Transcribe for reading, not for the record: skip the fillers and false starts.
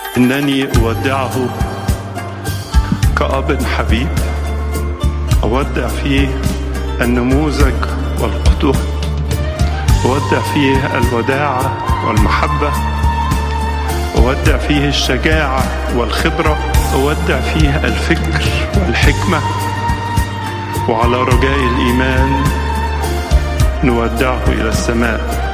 إنني أودعه كأب حبيب، أودع فيه النموذج والقدوة، أودع فيه الوداعة والمحبة، أودع فيه الشجاعة والخبرة، أودع فيه الفكر والحكمة، وعلى رجاء الإيمان نودعه إلى السماء.